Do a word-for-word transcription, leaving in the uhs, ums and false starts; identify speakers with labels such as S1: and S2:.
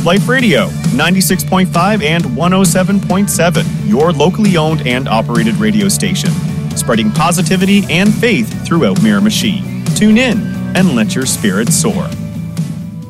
S1: Life Radio, ninety-six point five and one oh seven point seven, your locally owned and operated radio station, spreading positivity and faith throughout Miramichi. Tune in and let your spirits soar.